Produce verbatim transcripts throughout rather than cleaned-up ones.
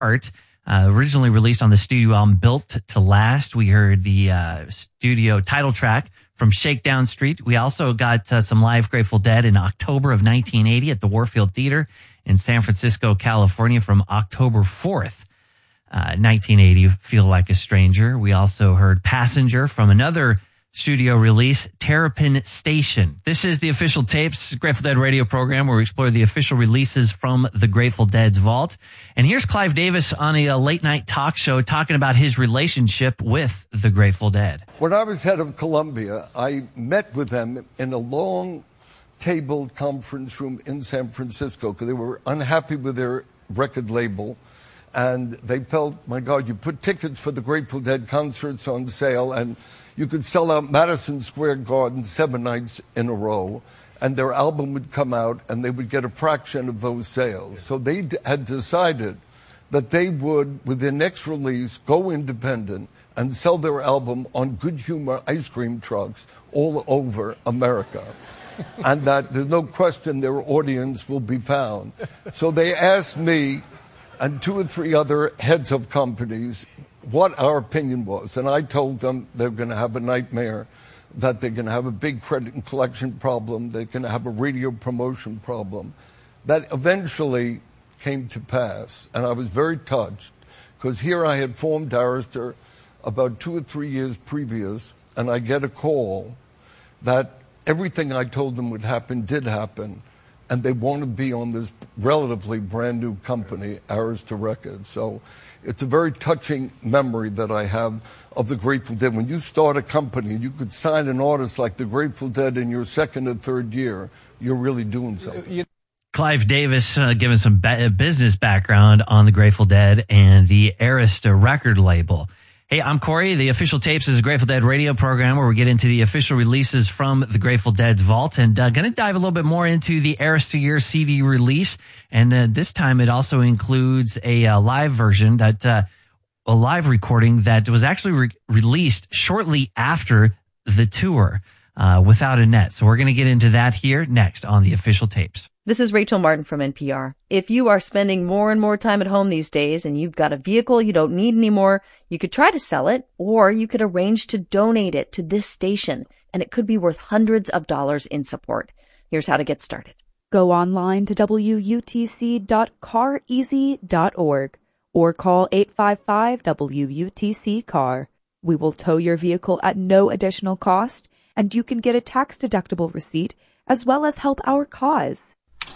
Heart, uh, originally released on the studio album Built to Last. We heard the uh, studio title track from Shakedown Street. We also got uh, some live Grateful Dead in October of nineteen eighty at the Warfield Theater in San Francisco, California from October fourth. Uh, nineteen eighty, Feel Like a Stranger. We also heard Passenger from another studio release, Terrapin Station. This is the Official Tapes Grateful Dead radio program where we explore the official releases from the Grateful Dead's vault. And here's Clive Davis on a, a late night talk show talking about his relationship with the Grateful Dead. When I was head of Columbia, I met with them in a long tabled conference room in San Francisco because they were unhappy with their record label. And they felt, my God, you put tickets for the Grateful Dead concerts on sale and you could sell out Madison Square Garden seven nights in a row, and their album would come out and they would get a fraction of those sales. So they d- had decided that they would, with their next release, go independent and sell their album on Good Humor ice cream trucks all over America. And that there's no question their audience will be found. So they asked me and two or three other heads of companies what our opinion was. And I told them they're going to have a nightmare, that they're going to have a big credit and collection problem, they're going to have a radio promotion problem. That eventually came to pass. And I was very touched, because here I had formed Arista about two or three years previous, and I get a call that everything I told them would happen did happen. And they want to be on this relatively brand new company, Arista Records. So it's a very touching memory that I have of the Grateful Dead. When you start a company, you could sign an artist like the Grateful Dead in your second or third year, you're really doing something. Clive Davis uh, giving some ba- business background on the Grateful Dead and the Arista record label. Hey, I'm Corey. The Official Tapes is a Grateful Dead radio program where we get into the official releases from the Grateful Dead's vault, and uh, going to dive a little bit more into the Arista Year C D release. And uh, this time it also includes a uh, live version that uh, a live recording that was actually re- released shortly after the tour uh, without a net. So we're going to get into that here next on the Official Tapes. This is Rachel Martin from N P R. If you are spending more and more time at home these days and you've got a vehicle you don't need anymore, you could try to sell it, or you could arrange to donate it to this station, and it could be worth hundreds of dollars in support. Here's how to get started. Go online to W U T C dot car easy dot org or call eight five five W U T C car. We will tow your vehicle at no additional cost, and you can get a tax-deductible receipt as well as help our cause.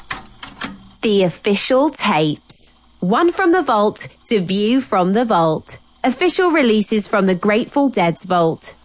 The Official Tapes. One from the vault to view from the vault. Official releases from the Grateful Dead's vault.